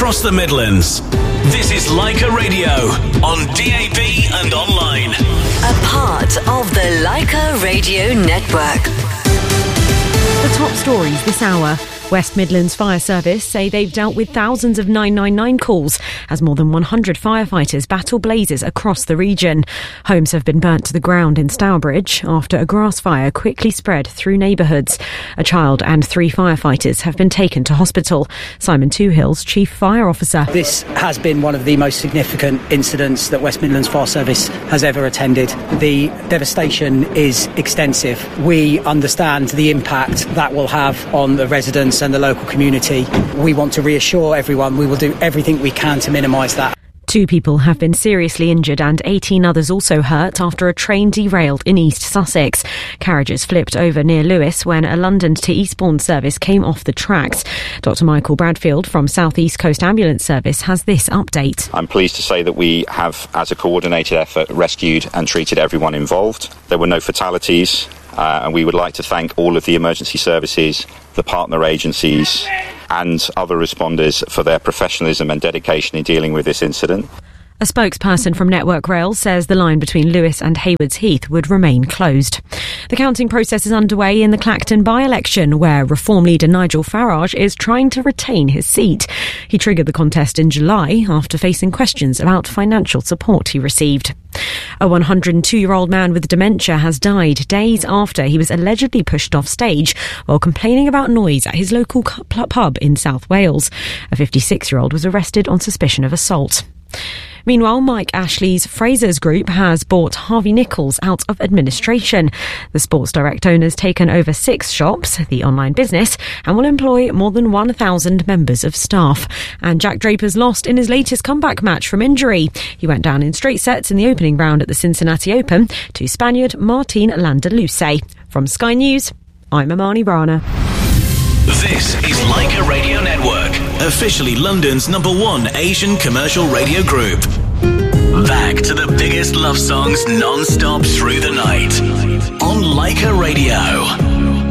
across the Midlands. This is Leica Radio on DAB and online. A part of the Leica Radio Network. The top stories this hour. West Midlands Fire Service say they've dealt with thousands of 999 calls as more than 100 firefighters battle blazes across the region. Homes have been burnt to the ground in Stourbridge after a grass fire quickly spread through neighbourhoods. A child and 3 firefighters have been taken to hospital. Simon Toohill's Chief Fire Officer. This has been one of the most significant incidents that West Midlands Fire Service has ever attended. The devastation is extensive. We understand the impact that will have on the residents and the local community. We want to reassure everyone we will do everything we can to minimise that. 2 people have been seriously injured and 18 others also hurt after a train derailed in East Sussex. Carriages flipped over near Lewes when a London to Eastbourne service came off the tracks. Dr Michael Bradfield from South East Coast Ambulance Service has this update. I'm pleased to say that we have, as a coordinated effort, rescued and treated everyone involved. There were no fatalities. And we would like to thank all of the emergency services, the partner agencies and other responders for their professionalism and dedication in dealing with this incident. A spokesperson from Network Rail says the line between Lewes and Haywards Heath would remain closed. The counting process is underway in the Clacton by-election, where Reform leader Nigel Farage is trying to retain his seat. He triggered the contest in July after facing questions about financial support he received. A 102-year-old man with dementia has died days after he was allegedly pushed off stage while complaining about noise at his local pub in South Wales. A 56-year-old was arrested on suspicion of assault. Meanwhile, Mike Ashley's Frasers Group has bought Harvey Nichols out of administration. The Sports Direct owner's taken over 6 shops, the online business, and will employ more than 1,000 members of staff. And Jack Draper's lost in his latest comeback match from injury. He went down in straight sets in the opening round at the Cincinnati Open to Spaniard Martin Landaluce. From Sky News, I'm Amani Brana. This is Leica Radio Network, officially London's #1 Asian commercial radio group. Back to the biggest love songs non-stop through the night on Leica Radio.